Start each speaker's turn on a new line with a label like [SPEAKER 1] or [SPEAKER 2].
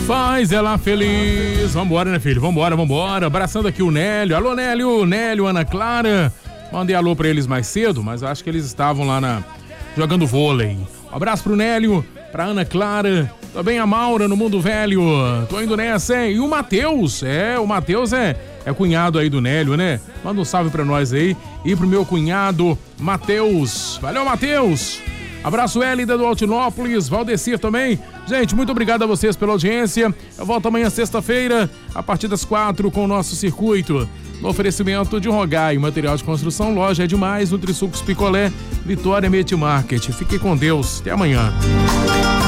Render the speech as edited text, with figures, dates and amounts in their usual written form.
[SPEAKER 1] Faz ela feliz. Vambora, né, filho? Vambora. Abraçando aqui o Nélio. Alô, Nélio, Ana Clara. Mandei alô pra eles mais cedo, mas acho que eles estavam lá jogando vôlei. Um abraço pro Nélio, pra Ana Clara, também a Maura no Mundo Velho. Tô indo nessa, hein? E o Matheus, o Matheus é cunhado aí do Nélio, né? Manda um salve pra nós aí. E pro meu cunhado, Matheus. Valeu, Matheus. Abraço, Hélida do Altinópolis, Valdecir também. Gente, muito obrigado a vocês pela audiência. Eu volto amanhã, sexta-feira, a partir das 4 com o nosso circuito. No oferecimento de Rogai, material de construção, loja é demais, Nutrisucos Picolé, Vitória Meat Market. Fique com Deus, até amanhã.